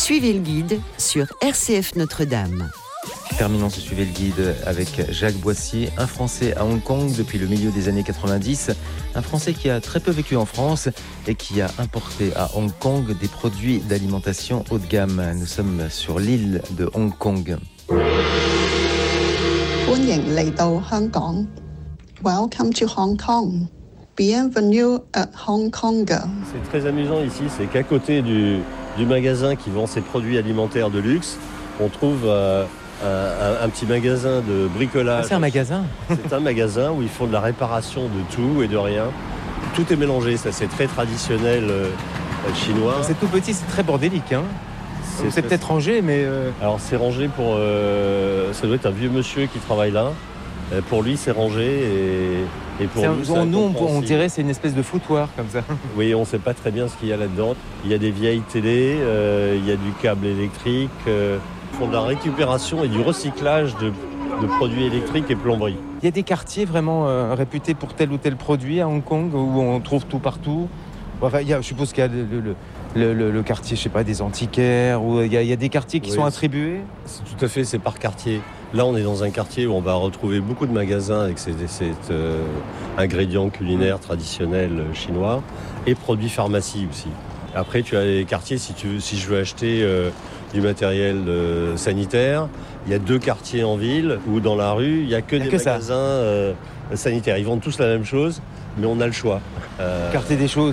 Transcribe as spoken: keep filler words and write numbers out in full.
Suivez le guide sur R C F Notre-Dame. Terminons ce Suivez le guide avec Jacques Boissier, un Français à Hong Kong depuis le milieu des années quatre-vingt-dix. Un Français qui a très peu vécu en France et qui a importé à Hong Kong des produits d'alimentation haut de gamme. Nous sommes sur l'île de Hong Kong. 歡迎嚟到香港 Welcome to Hong Kong. Bienvenue at Hong Kong. C'est très amusant ici, c'est qu'à côté du, du magasin qui vend ses produits alimentaires de luxe, on trouve euh, un, un petit magasin de bricolage. Ah, c'est un magasin. C'est un magasin où ils font de la réparation de tout et de rien. Tout est mélangé, ça c'est très traditionnel euh, chinois. C'est tout petit, c'est très bordélique. Hein. C'est, c'est peut-être rangé, mais... Euh... Alors c'est rangé pour... Euh, ça doit être un vieux monsieur qui travaille là. Euh, pour lui, c'est rangé et, et pour c'est nous, un, c'est nous on, on dirait que c'est une espèce de foutoir comme ça. Oui, on ne sait pas très bien ce qu'il y a là-dedans. Il y a des vieilles télés, euh, il y a du câble électrique. Euh, ils font de la récupération et du recyclage de, de produits électriques et plomberie. Il y a des quartiers vraiment euh, réputés pour tel ou tel produit à Hong Kong où on trouve tout partout. Enfin, il y a, je suppose qu'il y a le, le, le, le, le quartier, je sais pas, des antiquaires, où il y a, il y a des quartiers qui oui, sont attribués. C'est, tout à fait, c'est par quartier. Là, on est dans un quartier où on va retrouver beaucoup de magasins avec ces, ces euh, ingrédients culinaires traditionnels chinois et produits pharmacie aussi. Après, tu as les quartiers, si, tu veux, si je veux acheter euh, du matériel euh, sanitaire, il y a deux quartiers en ville où dans la rue, il n'y a que il y a des que magasins euh, sanitaires. Ils vendent tous la même chose, mais on a le choix. Euh... Quartier des choses.